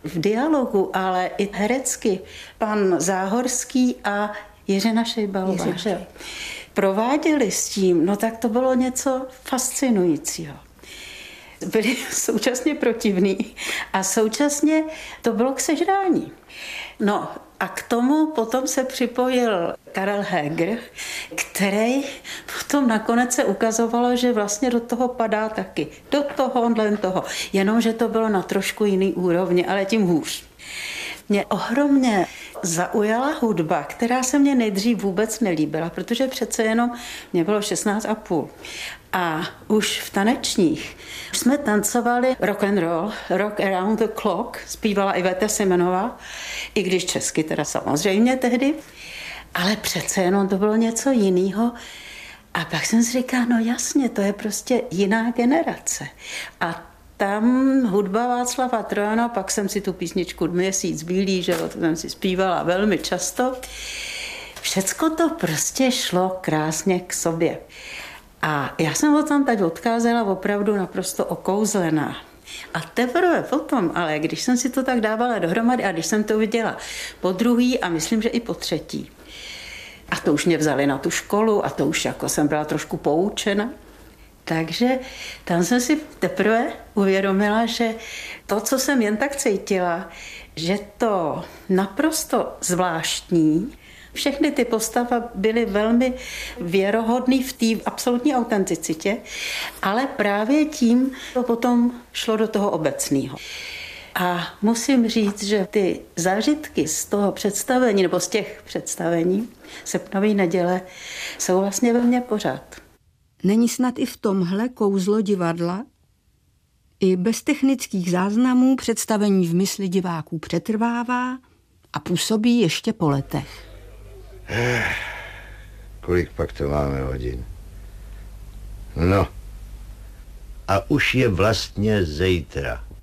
v dialogu, ale i herecky pan Záhorský a Jiřina Šejbalová prováděli s tím, no tak to bylo něco fascinujícího. Byli současně protivní a současně to bylo k sežrání. No a k tomu potom se připojil Karel Heger, který potom nakonec se ukazovalo, že vlastně do toho padá taky. Do toho, jenomže to bylo na trošku jiný úrovni, ale tím hůř. Mě ohromně zaujala hudba, která se mně nejdřív vůbec nelíbila, protože přece jenom mě bylo 16,5. A už v tanečních jsme tancovali rock and roll, Rock Around the Clock, zpívala Iveta Semenová, i když česky teda samozřejmě tehdy, ale přece jenom to bylo něco jiného. A pak jsem si říkala, no jasně, to je prostě jiná generace. A tam hudba Václava Trojana, pak jsem si tu písničku Měsíc bílý, že to jsem si zpívala velmi často. Všecko to prostě šlo krásně k sobě. A já jsem od tam teď odcházela opravdu naprosto okouzlená. A teprve potom, ale když jsem si to tak dávala dohromady a když jsem to viděla po druhý a myslím, že i po třetí, a to už mě vzali na tu školu a to už jako jsem byla trošku poučena, takže tam jsem si teprve uvědomila, že to, co jsem jen tak cítila, že to naprosto zvláštní, všechny ty postavy byly velmi věrohodné v té absolutní autenticitě, ale právě tím to potom šlo do toho obecného. A musím říct, že ty zážitky z toho představení, nebo z těch představení Srpnové neděle jsou vlastně ve mně pořád. Není snad i v tomhle kouzlo divadla? I bez technických záznamů představení v mysli diváků přetrvává a působí ještě po letech. Kolik pak to máme hodin? No. A už je vlastně zítra.